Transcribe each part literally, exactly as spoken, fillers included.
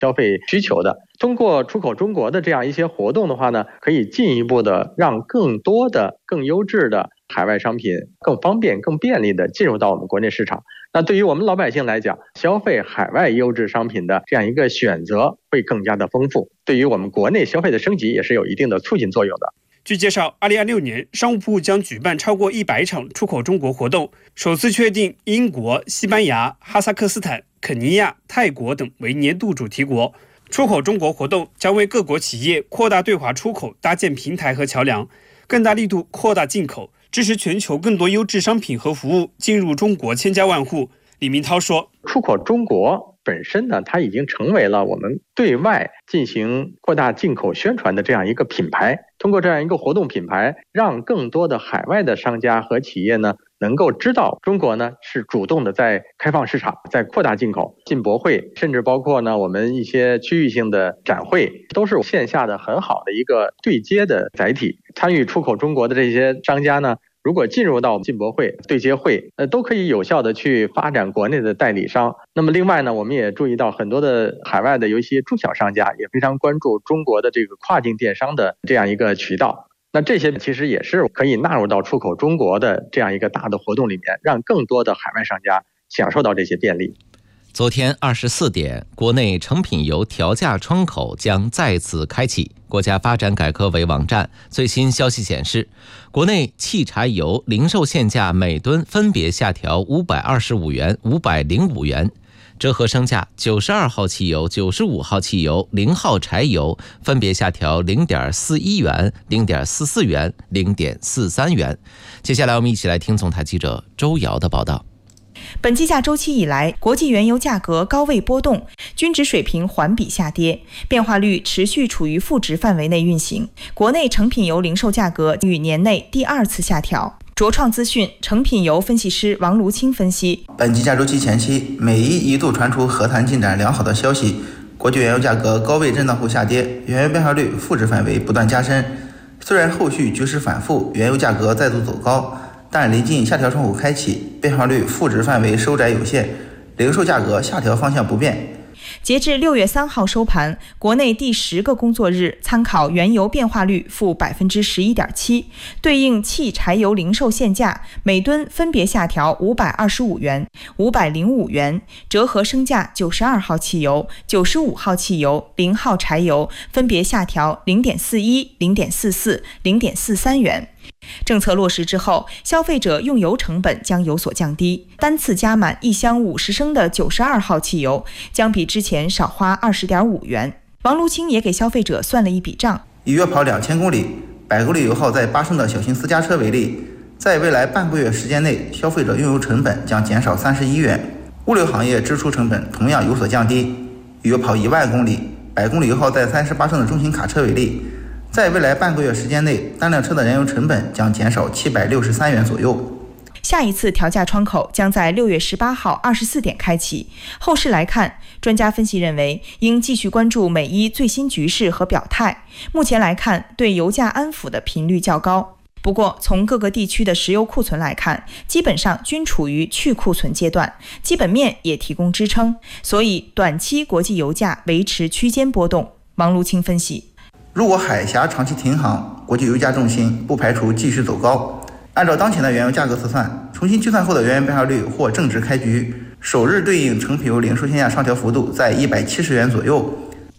消费需求的。通过出口中国的这样一些活动的话呢，可以进一步的让更多的更优质的海外商品更方便更便利的进入到我们国内市场。那对于我们老百姓来讲，消费海外优质商品的这样一个选择会更加的丰富，对于我们国内消费的升级也是有一定的促进作用的。 据介绍，二零二六年商务部将举办超过一百场出口中国活动，首次确定英国、西班牙、哈萨克斯坦、肯尼亚、泰国等为年度主题国。出口中国活动将为各国企业扩大对华出口搭建平台和桥梁，更大力度扩大进口，支持全球更多优质商品和服务进入中国千家万户。李明涛说， 出口中国本身呢，它已经成为了我们对外进行扩大进口宣传的这样一个品牌。通过这样一个活动品牌，让更多的海外的商家和企业呢，能够知道中国呢是主动的在开放市场，在扩大进口。进博会，甚至包括呢我们一些区域性的展会，都是线下的很好的一个对接的载体。参与出口中国的这些商家呢，如果进入到进博会、对接会，呃，都可以有效的去发展国内的代理商。那么另外呢，我们也注意到很多的海外的有一些中小商家也非常关注中国的这个跨境电商的这样一个渠道。那这些其实也是可以纳入到出口中国的这样一个大的活动里面，让更多的海外商家享受到这些便利。 昨天二十四点，国内成品油调价窗口将再次开启。国家发展改革委网站最新消息显示，国内汽柴油零售限价每吨分别下调五百二十五元、五百零五元，折合升价九十二号汽油、九十五号汽油、零号柴油分别下调零点四一元、零点四四元、零点四三元。接下来我们一起来听总台记者周瑶的报道。 本计价周期以来，国际原油价格高位波动，均值水平环比下跌，变化率持续处于负值范围内运行。国内成品油零售价格于年内第二次下调。卓创资讯成品油分析师王卢清分析， 本计价周期前期，美伊一度传出和谈进展良好的消息，国际原油价格高位震荡后下跌，原油变化率负值范围不断加深。虽然后续局势反复，原油价格再度走高，但临近下调窗口开启，变化率负值范围收窄有限，零售价格下调方向不变。 截至六月三号收盘，国内第十个工作日参考原油变化率负百分之十一点七，对应汽柴油零售限价每吨分别下调五百二十五元、五百零五元，折合升价九十二号汽油、九十五号汽油、零号柴油分别下调零点四一、零点四四、零点四三元。政策落实之后，消费者用油成本将有所降低，单次加满一箱五十升的九十二号汽油将比之前少花二十点五元。王卢清也给消费者算了一笔账， 以约跑两千公里、百公里油耗在八升的小型私家车为例，在未来半个月时间内，消费者用油成本将减少三十一元，物流行业支出成本同样有所降低。以约跑一万公里、百公里油耗在三十八升的中型卡车为例，在未来半个月时间内，单辆车的燃油成本将减少七百六十三元左右。 下一次调价窗口将在六月十八号二十四点开启。后市来看，专家分析认为，应继续关注美伊最新局势和表态。目前来看，对油价安抚的频率较高。不过，从各个地区的石油库存来看，基本上均处于去库存阶段，基本面也提供支撑，所以短期国际油价维持区间波动。王卢清分析， 如果海峡长期停航，国际油价重心不排除继续走高。按照当前的原油价格测算，重新计算后的原油变化率或正值开局，首日对应成品油零售限价上调幅度在一百七十元左右。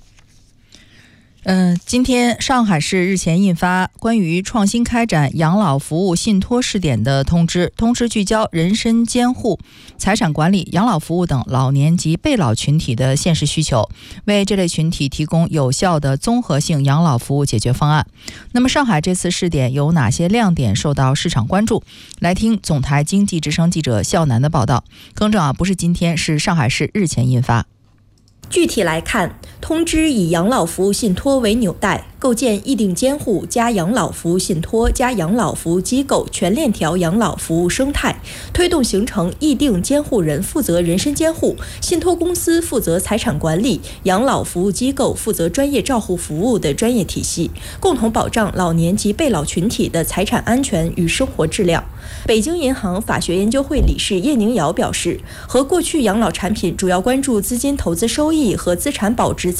嗯、呃，今天上海市日前印发关于创新开展养老服务信托试点的通知，通知聚焦人身监护、财产管理、养老服务等老年及被老群体的现实需求，为这类群体提供有效的综合性养老服务解决方案。那么上海这次试点有哪些亮点受到市场关注？来听总台经济之声记者肖楠的报道。更正啊，不是今天，是上海市日前印发。 具体来看，通知以养老服务信托为纽带，构建议定监护加养老服务信托加养老服务机构全链条养老服务生态，推动形成议定监护人负责人身监护、信托公司负责财产管理、养老服务机构负责专业照护服务的专业体系，共同保障老年及被老群体的财产安全与生活质量。北京银行法学研究会理事叶宁尧表示，和过去养老产品主要关注资金投资收益和资产保值增